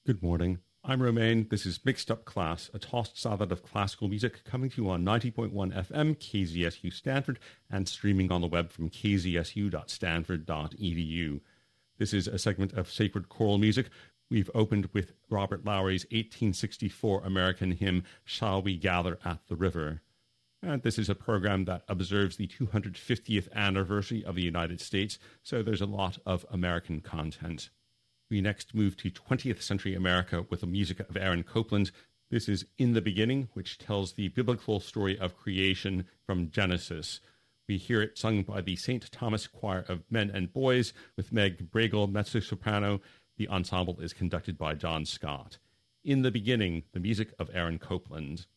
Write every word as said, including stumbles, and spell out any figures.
Good morning. I'm Romain. This is Mixed Up Class, a tossed salad of classical music coming to you on ninety point one F M, K Z S U Stanford, and streaming on the web from k z s u dot stanford dot e d u. This is a segment of sacred choral music. We've opened with Robert Lowry's eighteen sixty-four American hymn, Shall We Gather at the River? And this is a program that observes the two hundred fiftieth anniversary of the United States, so there's a lot of American content. We next move to twentieth century America with the music of Aaron Copland. This is In the Beginning, which tells the biblical story of creation from Genesis. We hear it sung by the Saint Thomas Choir of Men and Boys with Meg Bregel, mezzo-soprano. The ensemble is conducted by John Scott. In the Beginning, the music of Aaron Copland.